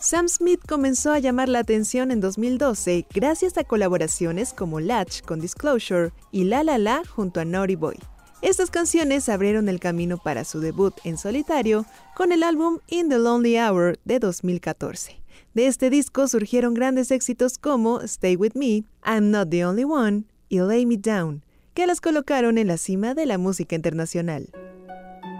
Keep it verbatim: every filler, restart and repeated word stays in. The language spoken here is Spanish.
Sam Smith comenzó a llamar la atención en dos mil doce gracias a colaboraciones como Latch con Disclosure y La La La junto a Naughty Boy. Estas canciones abrieron el camino para su debut en solitario con el álbum In the Lonely Hour de dos mil catorce. De este disco surgieron grandes éxitos como Stay With Me, I'm Not the Only One y Lay Me Down, que las colocaron en la cima de la música internacional.